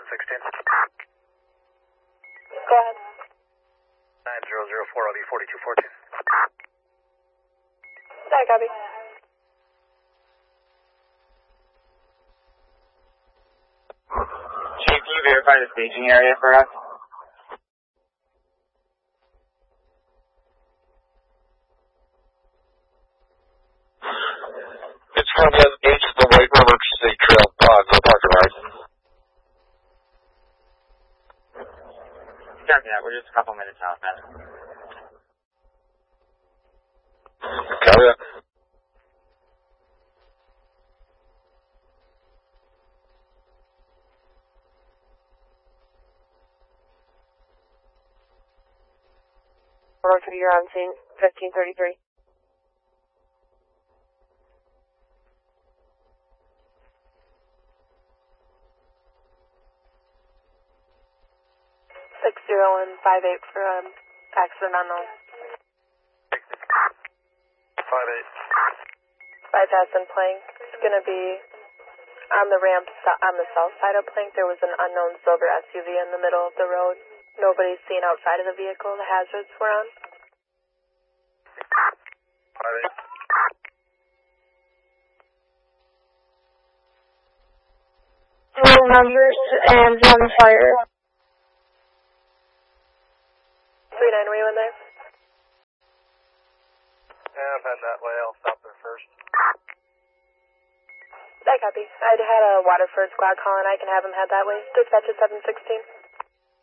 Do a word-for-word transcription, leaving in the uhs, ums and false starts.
sixteen. Go ahead. nine zero zero four, I'll be forty-two fourteen. Yeah, copy. Chief, can you verify the staging area for us? It's going to be on the beach of the White River State Trail, uh, no parking rides. Copy that, we're just a couple minutes out, man. Copy that. Roger, you're on scene, fifteen thirty-three. Six zero and five eight for um accident unknown. Five eight. Bypass and Plank. It's gonna be on the ramp so- on the south side of Plank. There was an unknown silver S U V in the middle of the road. Nobody's seen outside of the vehicle. The hazards were on. Five eight. Roll numbers and on fire. Three nine, were you in there? Yeah, I've had that way. I'll stop there first. I copy. I'd had a Waterford squad call and I can have him head that way. Dispatch at seven sixteen.